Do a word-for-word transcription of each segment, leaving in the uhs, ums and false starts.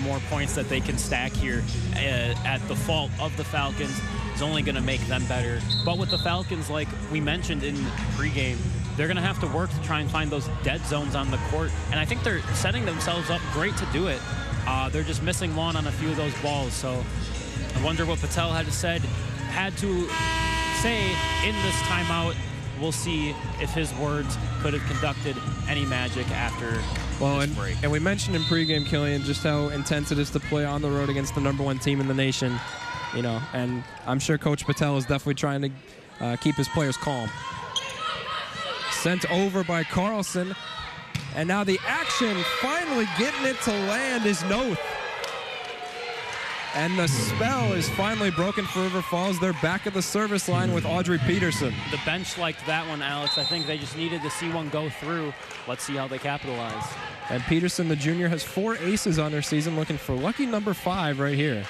more points that they can stack here uh, at the fault of the Falcons is only going to make them better. But with the Falcons, like we mentioned in pregame, they're going to have to work to try and find those dead zones on the court. And I think they're setting themselves up great to do it. Uh, they're just missing one on a few of those balls. So I wonder what Patel had said, had to say in this timeout. We'll see if his words could have conducted any magic after well, this and, break. And we mentioned in pregame, Killian, just how intense it is to play on the road against the number one team in the nation. You know, and I'm sure Coach Patel is definitely trying to uh, keep his players calm. Sent over by Carlson. And now the action, finally getting it to land, is Noth. And the spell is finally broken for River Falls. They're back at the service line with Audrey Peterson. The bench liked that one, Alex. I think they just needed to see one go through. Let's see how they capitalize. And Peterson, the junior, has four aces on her season, looking for lucky number five right here.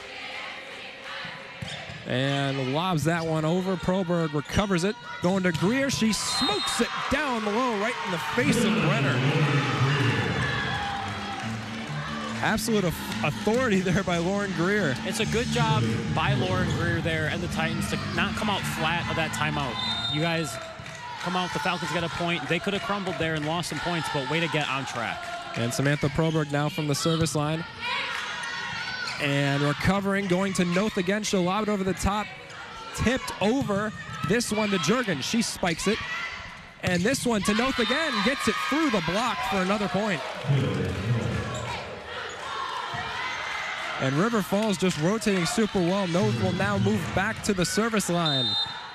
And lobs that one over. Proberg recovers it. Going to Greer. She smokes it down low right in the face of Brenner. Absolute authority there by Lauren Greer. It's a good job by Lauren Greer there and the Titans to not come out flat of that timeout. You guys come out, the Falcons got a point. They could have crumbled there and lost some points, but way to get on track. And Samantha Proberg now from the service line. And recovering, going to Noth again. She'll lob it over the top. Tipped over. This one to Juergens. She spikes it. And this one to Noth again. Gets it through the block for another point. And River Falls just rotating super well. Noth will now move back to the service line.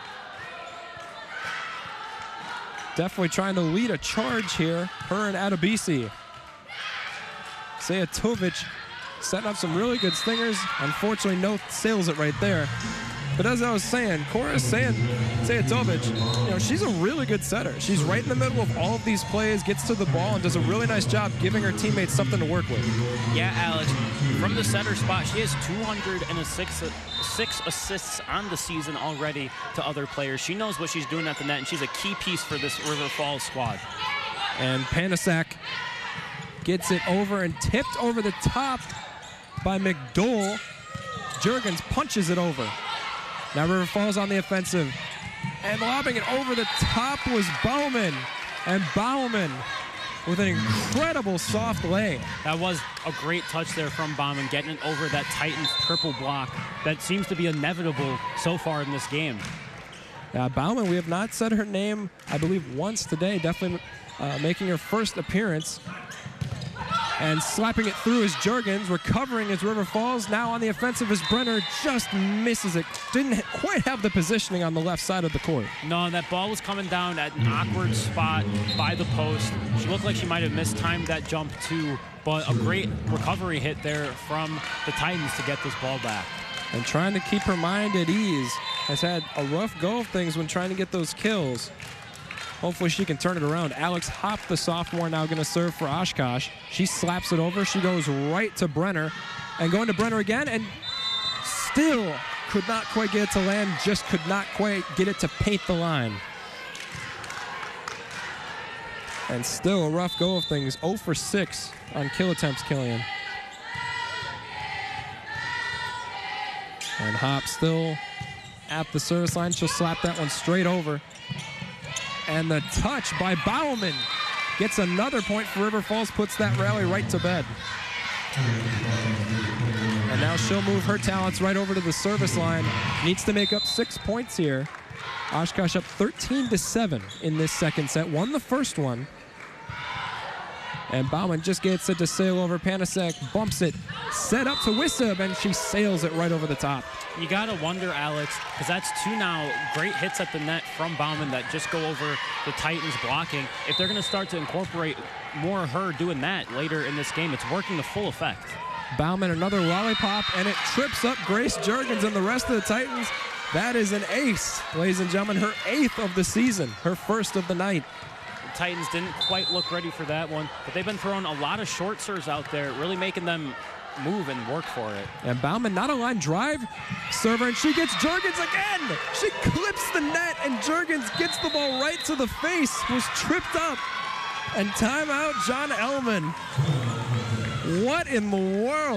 Definitely trying to lead a charge here. Her and Adebisi. Sayatovic setting up some really good stingers. Unfortunately, Noth sails it right there. But as I was saying, Cora saying, Sayatovic, you know, she's a really good setter. She's right in the middle of all of these plays, gets to the ball, and does a really nice job giving her teammates something to work with. Yeah, Alex, from the setter spot, she has two hundred six, six assists on the season already to other players. She knows what she's doing at the net, and she's a key piece for this River Falls squad. And Panasak gets it over and tipped over the top by McDowell. Juergens punches it over. Now River Falls on the offensive. And lobbing it over the top was Bauman. And Bauman with an incredible soft lay. That was a great touch there from Bauman, getting it over that Titans triple block that seems to be inevitable so far in this game. Uh, Bauman, we have not said her name, I believe, once today. Definitely uh, making her first appearance. And slapping it through is Juergens, recovering as River Falls. Now on the offensive as Brenner just misses it. Didn't quite have the positioning on the left side of the court. No, that ball was coming down at an awkward spot by the post. She looked like she might have mistimed that jump too, but a great recovery hit there from the Titans to get this ball back. And trying to keep her mind at ease. Has had a rough go of things when trying to get those kills. Hopefully she can turn it around. Alex Hopp, the sophomore, now going to serve for Oshkosh. She slaps it over. She goes right to Brenner. And going to Brenner again, and still could not quite get it to land. Just could not quite get it to paint the line. And still a rough go of things. zero for six on kill attempts, Killian. And Hopp still at the service line. She'll slap that one straight over. And the touch by Bauman gets another point for River Falls, puts that rally right to bed. And now she'll move her talents right over to the service line. Needs to make up six points here. Oshkosh up thirteen to seven in this second set. Won the first one. And Bauman just gets it to sail over. Panasak bumps it, set up to Wissub, and she sails it right over the top. You got to wonder, Alex, because that's two now great hits at the net from Bauman that just go over the Titans blocking. If they're going to start to incorporate more of her doing that later in this game, it's working to full effect. Bauman, another lollipop, and it trips up Grace Juergens and the rest of the Titans. That is an ace, ladies and gentlemen, her eighth of the season, her first of the night. The Titans didn't quite look ready for that one, but they've been throwing a lot of short serves out there, really making them move and work for it. And Bauman, not a line drive server, and she gets Juergens again. She clips the net, and Juergens gets the ball right to the face, was tripped up. And timeout, John Ellman. What in the world?